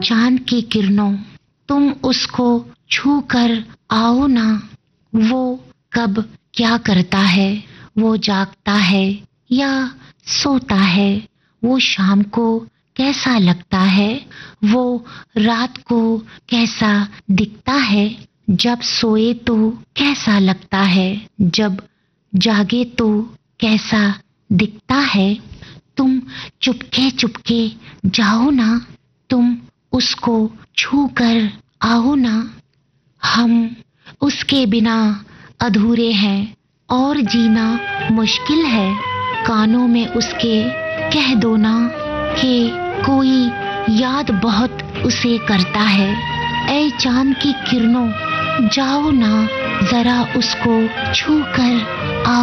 चांद की किरणों, तुम उसको छू कर आओ ना। वो कब क्या करता है, वो जागता है या सोता है, वो शाम को कैसा लगता है, वो रात को कैसा दिखता है, जब सोए तो कैसा लगता है, जब जागे तो कैसा दिखता है। तुम चुपके चुपके जाओ ना, तुम उसको छू कर आओ ना। हम उसके बिना अधूरे हैं और जीना मुश्किल है। कानों में उसके कह दो ना कि कोई याद बहुत उसे करता है। ऐ चांद की किरणों, जाओ ना, जरा उसको छू कर आओ।